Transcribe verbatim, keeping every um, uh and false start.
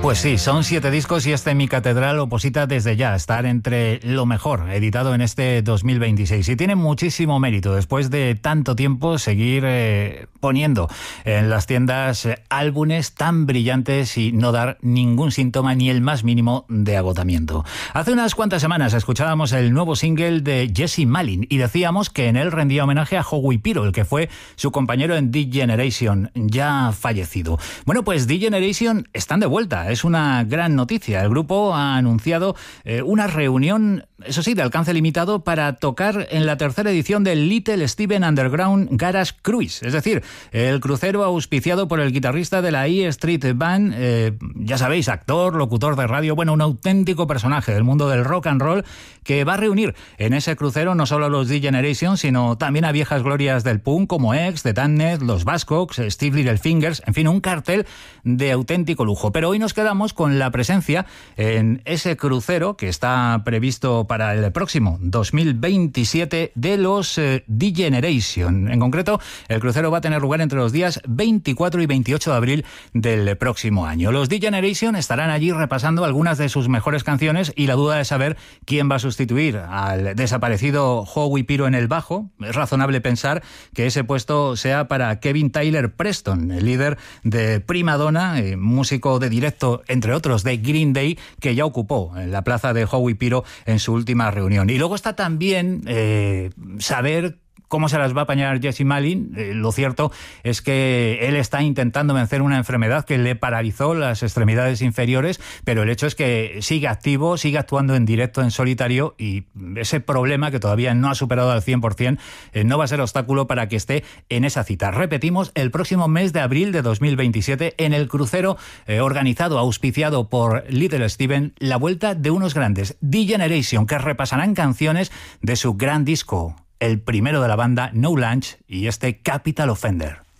Pues sí, son siete discos y este Mi Catedral oposita desde ya estar entre lo mejor editado en este dos mil veintiséis. Y tiene muchísimo mérito después de tanto tiempo seguir eh, poniendo en las tiendas eh, álbumes tan brillantes y no dar ningún síntoma ni el más mínimo de agotamiento. Hace unas cuantas semanas escuchábamos el nuevo single de Jesse Malin y decíamos que en él rendía homenaje a Howie Piro, el que fue su compañero en D-Generation, ya fallecido. Bueno, pues D-Generation están de vuelta. Es una gran noticia. El grupo ha anunciado eh, una reunión, eso sí, de alcance limitado para tocar en la tercera edición del Little Steven Underground Garage Cruise. Es decir, el crucero auspiciado por el guitarrista de la E Street Band, eh, ya sabéis, actor, locutor de radio, bueno, un auténtico personaje del mundo del rock and roll que va a reunir en ese crucero no solo a los D-Generation, sino también a viejas glorias del punk como X, The Damned, los Buzzcocks, Steve Littlefingers, en fin, un cartel de auténtico lujo. Pero hoy nos quedamos con la presencia en ese crucero que está previsto para el próximo dos mil veintisiete de los eh, D-Generation. En concreto, el crucero va a tener lugar entre los días veinticuatro y veintiocho de abril del próximo año. Los D-Generation estarán allí repasando algunas de sus mejores canciones y la duda es saber quién va a sustituir al desaparecido Howie Piro en el bajo. Es razonable pensar que ese puesto sea para Kevin Tyler Preston, el líder de Prima Donna, eh, músico de directo, entre otros, de Green Day, que ya ocupó la plaza de Howie Piro en su última reunión. Y luego está también eh, saber cómo se las va a apañar Jesse Malin. Eh, lo cierto es que él está intentando vencer una enfermedad que le paralizó las extremidades inferiores, pero el hecho es que sigue activo, sigue actuando en directo, en solitario, y ese problema que todavía no ha superado al cien por ciento eh, no va a ser obstáculo para que esté en esa cita. Repetimos, el próximo mes de abril de dos mil veintisiete, en el crucero eh, organizado, auspiciado por Little Steven, la vuelta de unos grandes, D-Generation, que repasarán canciones de su gran disco, el primero de la banda, No Lunch, y este Capital Offender.